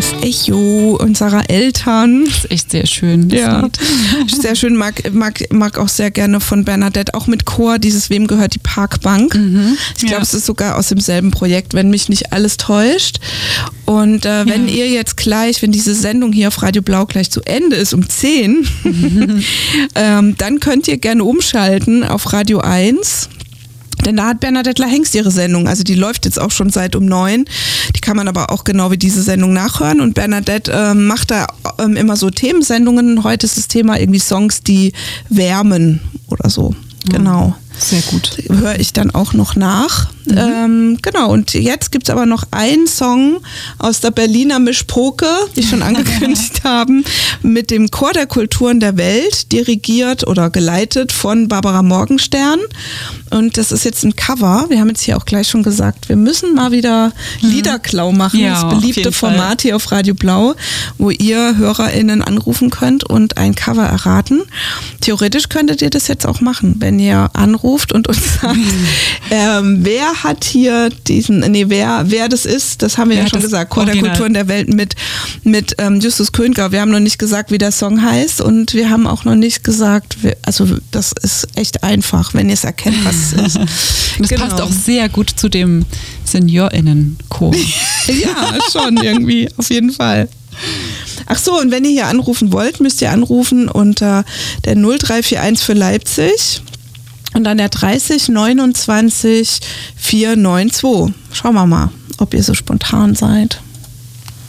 das Echo unserer Eltern. Das ist echt sehr schön. Ja, sehr schön. Mag auch sehr gerne von Bernadette, auch mit Chor, dieses Wem gehört die Parkbank. Ich glaube, es ist sogar aus demselben Projekt, wenn mich nicht alles täuscht. Und wenn ihr jetzt gleich, wenn diese Sendung hier auf Radio Blau gleich zu Ende ist, um 10, dann könnt ihr gerne umschalten auf Radio 1. Denn da hat Bernadette Lahengst ihre Sendung, also die läuft jetzt auch schon seit um 9. Die kann man aber auch genau wie diese Sendung nachhören. Und Bernadette macht da immer so Themensendungen. Heute ist das Thema irgendwie Songs, die wärmen oder so. Genau. Sehr gut. Höre ich dann auch noch nach. Genau, und jetzt gibt es aber noch einen Song aus der Berliner Mischpoke, die schon angekündigt haben, mit dem Chor der Kulturen der Welt, dirigiert oder geleitet von Barbara Morgenstern. Und das ist jetzt ein Cover. Wir haben jetzt hier auch gleich schon gesagt, wir müssen mal wieder Liederklau machen. Ja, das beliebte Format hier auf Radio Blau, wo ihr HörerInnen anrufen könnt und ein Cover erraten. Theoretisch könntet ihr das jetzt auch machen, wenn ihr anruft und uns sagt, wer hat hier wer das ist, das haben wir ja schon gesagt, Chor der Kulturen der Welt mit Justus Königke. Wir haben noch nicht gesagt, wie der Song heißt und wir haben auch noch nicht gesagt, also das ist echt einfach, wenn ihr es erkennt, was es ist. Das passt auch sehr gut zu dem SeniorInnen-Chor. Ja, schon irgendwie, auf jeden Fall. Ach so, und wenn ihr hier anrufen wollt, müsst ihr anrufen unter der 0341 für Leipzig. Und dann der 30 29 492. Schauen wir mal, ob ihr so spontan seid.